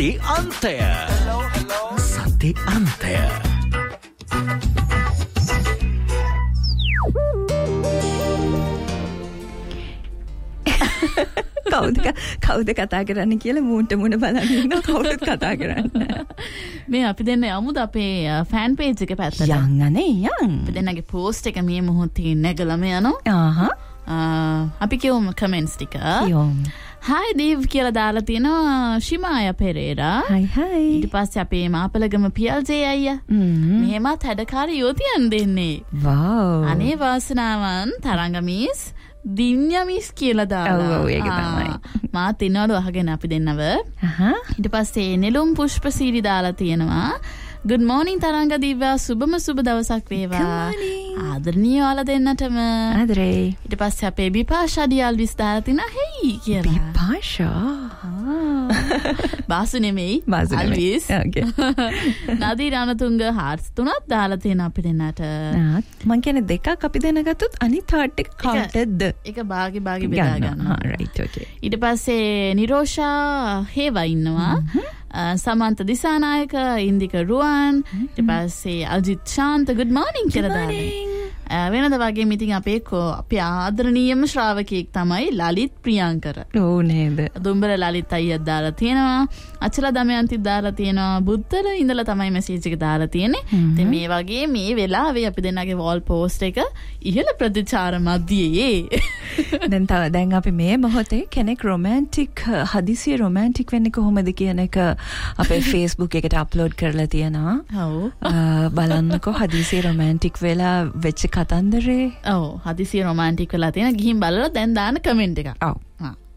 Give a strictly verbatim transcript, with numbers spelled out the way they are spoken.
සති අන්තය. සති අන්තය. කවුද කවුද කතා කරන්න කියලා මූන්ට මුණ බලන් ඉන්නවා. කවුරුත් කතා කරන්නේ. මේ අපි දෙන්න යමුද අපේ ෆෑන් පේජ් එක පැත්තට? යන්න අනේ යන්න. අපි දෙන්නගේ පෝස්ට් එක මේ මොහොතේ නැගලම යනවා. ආහා. අපි කියමු කමෙන්ට්ස් ටික. යොම්. හායි දේව් කියලා දාලා තියෙනවා ශිමාය පෙරේරා. හයි හයි. ඊට පස්සේ අපේ මාපලගම පියල්ජේ අයියා. මෙහෙමත් හැඩකාරී යෝතියන් දෙන්නේ. වව්. අනේ වාසනාවන් තරංගමීස් දින්යමිස් කියලා දාලා. ඔව් ඒක තමයි. මාත් ඉන්නවලු අහගෙන අපි දෙන්නව. අහහ. ඊට පස්සේ නෙළුම් පුෂ්පසීරි දාලා තියෙනවා. Good morning තරංග දිව්‍යා සුබම සුබ දවසක් වේවා. ආදරණීය ඔයාලා දෙන්නටම. ආදරේ. ඊට පස්සේ අපේ බිපාෂා ඩියල්විස් දාලා තිනා හෙයි කියලා. බිපාෂා. බාසු නෙමෙයි. බාසු නෙමෙයි. අල්විස්. ඕකේ. නදී රණතුංග හාර්ට්ස් තුනක් දාලා තියෙන අපි දෙන්නට. මං කියන්නේ දෙකක් අපි දෙන ගත්තොත් අනිත් හાર્ට් එක කවුන්ටඩ්ද? ඒක භාගි භාගි බෙදා ගන්න. හා රයිට් ඕකේ. ඊට පස්සේ නිරෝෂා හේවා ඉන්නවා. සමන්ත දිසානායක ඉන්දික රුවන් ඊට පස්සේ අජිත් ශාන්ත good morning කියලා දාලා. වෙනද වගේ මිටින් අපේ අපේ ආදරණීයම ශ්‍රාවකයෙක් තමයි ලලිත් ප්‍රියංකර. ඕ නේද. දුම්බර ලලිත් අයියා දාලා තියෙනවා. අචල දමයන්ති දාලා තියෙනවා. බුත්තර ඉඳලා තමයි මැසේජ් එක දාලා තියෙන්නේ. ඉතින් මේ වගේ මේ වෙලාවේ අපි දෙන්නගේ වෝල් පෝස්ට් එක ඉහළ ප්‍රතිචාර මැදියේ. දැන් තව දැන් අපි මේ මොහොතේ කෙනෙක් රොමැන්ටික් හදිසිය රොමැන්ටික් වෙන්නේ කොහොමද කියන එක අපේ Facebook එකට අප්ලෝඩ් කරලා තියෙනවා. ඔව්. බලන්නකෝ හදිසිය රොමැන්ටික් වෙලා වෙච්ච කතන්දරේ. ඔව් හදිසිය රොමැන්ටික් වෙලා තියෙන ගිහින් බලලා දැන් දාන කමෙන්ට් එක. ඔව්. හා